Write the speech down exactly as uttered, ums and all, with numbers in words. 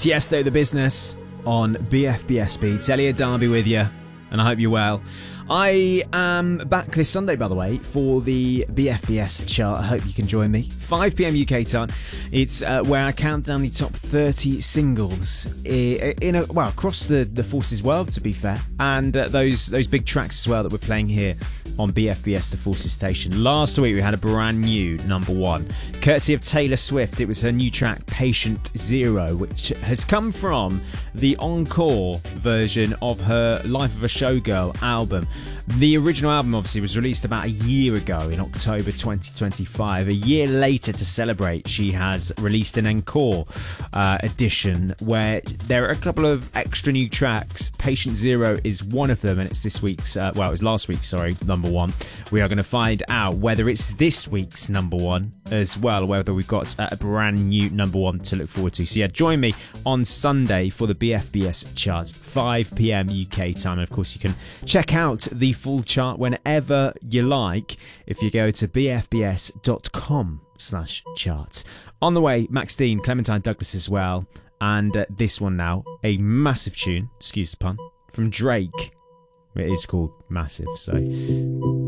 Tiesto The Business on B F B S Beats. Elliot Darby with you, and I hope you're well. I am back this Sunday, by the way, for the B F B S chart. I hope you can join me. five p.m. U K time. It's uh, where I count down the top thirty singles in, in a, well, across the, the Forces world, to be fair, and uh, those those big tracks as well that we're playing here on B F B S, the Forces station. Last week we had a brand new number one, courtesy of Taylor Swift. It was her new track, Patient Zero, which has come from the encore version of her Life of a Showgirl album. The original album obviously was released about a year ago in October twenty twenty-five. A year later, to celebrate, she has released an encore uh, edition where there are a couple of extra new tracks. Patient Zero is one of them, and it's this week's, uh, well, it was last week's, sorry, number one. We are going to find out whether it's this week's number one as well, whether we've got a brand new number one to look forward to. So yeah, join me on Sunday for the B F B S charts, five p.m. U K time. And of course, you can check out the full chart whenever you like if you go to b f b s dot com slash charts. On the way, Max Dean, Clementine Douglas as well, and uh, this one now, a massive tune, excuse the pun, from Drake. It is called Massive, so